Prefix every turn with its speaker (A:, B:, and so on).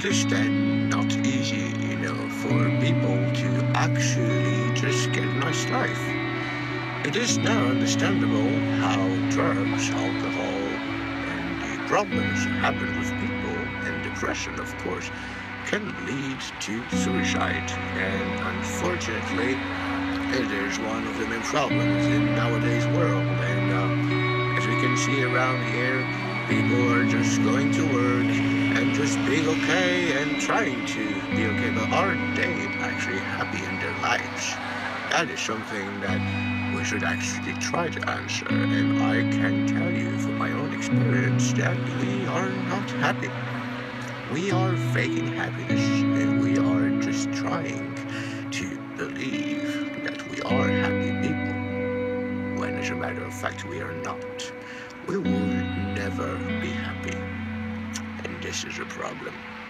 A: it is then not easy, for people to actually just get a nice life. It is now understandable how drugs, alcohol, and the problems that happen with people, and depression, of course, can lead to suicide. And unfortunately, it is one of the main problems in nowadays world. And as we can see around here, people are just going to work and just being okay and trying to be okay, but are they actually happy in their lives? That is something that we should actually try to answer, and I can tell you from my own experience that we are not happy. We are faking happiness, and we are just trying to believe that we are happy people, when as a matter of fact we are not. We will never be happy, and this is a problem.